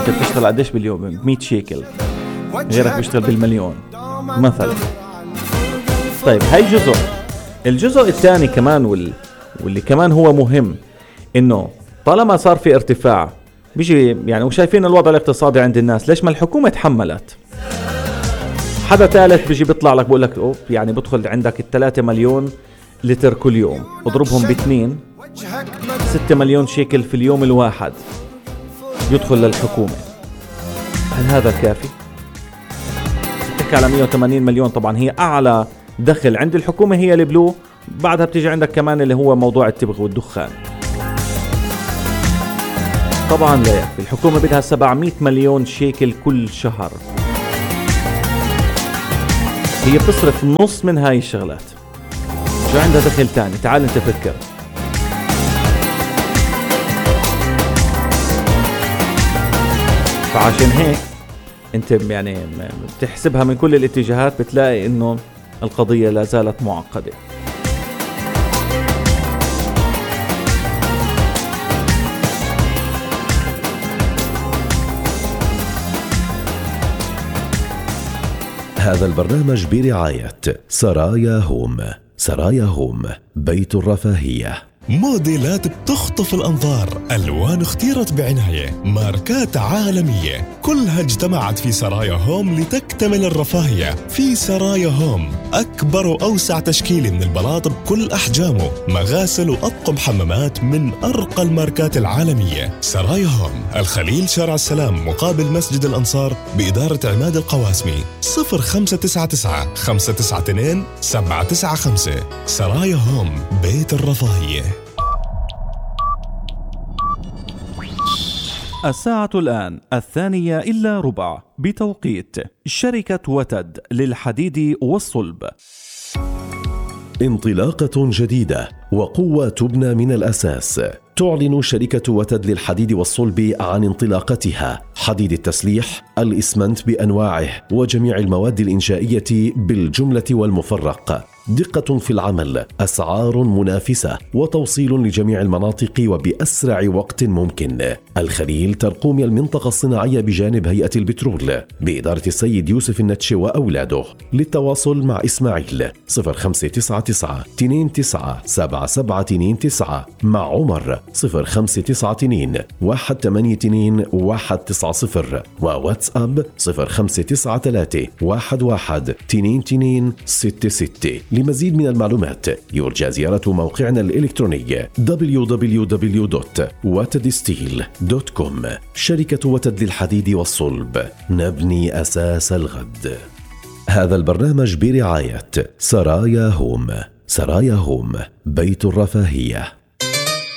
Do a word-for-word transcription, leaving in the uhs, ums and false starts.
أنت بتشتغل قديش باليوم؟ مية شيكل، غيرك بيشتغل بالمليون مثلا. طيب هاي جزء. الجزء الثاني كمان وال... واللي كمان هو مهم، إنه طالما صار في ارتفاع بيجي يعني وشايفين الوضع الاقتصادي عند الناس، ليش ما الحكومة تحملت؟ حدا ثالث بيجي بيطلع لك بقول لك أوف يعني بدخل عندك الثلاثة مليون لتر كل يوم، اضربهم باثنين، ستة مليون شيكل في اليوم الواحد يدخل للحكومة. هل هذا كافي؟ تحكي على مية وثمانين مليون، طبعا هي أعلى دخل عند الحكومة هي البلو، بعدها بتيجي عندك كمان اللي هو موضوع التبغ والدخان. طبعا لا يكفي، الحكومة بدها سبعمية مليون شيكل كل شهر، هي بتصرف نص من هاي الشغلات، شو عندها دخل تاني؟ تعال انت فكر. فعشان هيك انت يعني بتحسبها من كل الاتجاهات بتلاقي انه القضية لا زالت معقدة. هذا البرنامج برعاية سرايا هوم. سرايا هوم، بيت الرفاهية. موديلات بتخطف الأنظار، ألوان اختيرت بعناية، ماركات عالمية، كلها اجتمعت في سرايا هوم لتكتمل الرفاهية. في سرايا هوم أكبر وأوسع تشكيل من البلاط بكل أحجامه، مغاسل وأطقم حمامات من أرقى الماركات العالمية. سرايا هوم، الخليل، شارع السلام، مقابل مسجد الأنصار، بإدارة عماد القواسمي. صفر خمسة تسعة تسعة خمسة تسعة اثنين سبعة تسعة خمسة. سرايا هوم، بيت الرفاهية. الساعة الآن الثانية إلا ربع بتوقيت شركة وتد للحديد والصلب. انطلاقة جديدة وقوة تبنى من الأساس. تعلن شركة وتد للحديد والصلب عن انطلاقتها حديد التسليح، الإسمنت بأنواعه وجميع المواد الإنشائية بالجملة والمفرق. دقة في العمل، أسعار منافسة، وتوصيل لجميع المناطق وبأسرع وقت ممكن. الخليل ترقوم المنطقة الصناعية بجانب هيئة البترول بإدارة السيد يوسف النتشي وأولاده. للتواصل مع إسماعيل صفر خمسة تسعة تسعة اثنين تسعة سبعة سبعة اثنين تسعة، مع عمر صفر خمسة تسعة اثنين واحد ثمانية اثنين واحد تسعة صفر، وواتساب صفر خمسة تسعة ثلاثة واحد واحد اثنين اثنين ستة ستة. لمزيد من المعلومات يرجى زيارة موقعنا الإلكتروني دبليو دبليو دبليو دوت وتد ستيل دوت كوم. شركة وتد للحديد والصلب، نبني أساس الغد. هذا البرنامج برعاية سرايا هوم. سرايا هوم، بيت الرفاهية.